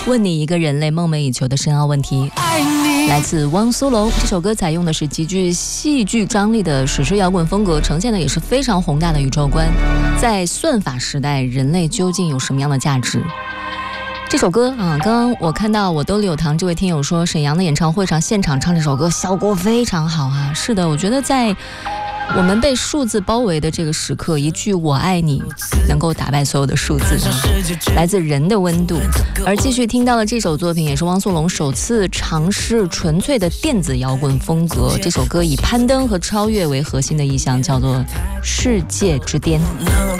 问你一个人类梦寐以求的深奥问题，来自汪苏泷。这首歌采用的是极具戏剧张力的史诗摇滚风格，呈现的也是非常宏大的宇宙观。在算法时代，人类究竟有什么样的价值？这首歌啊，刚刚我看到我兜里有糖这位听友说，沈阳的演唱会上现场唱这首歌效果非常好啊。是的，我觉得在我们被数字包围的这个时刻，一句我爱你能够打败所有的数字，来自人的温度。而继续听到的这首作品也是汪苏泷首次尝试纯粹的电子摇滚风格，这首歌以攀登和超越为核心的意象，叫做世界之巅。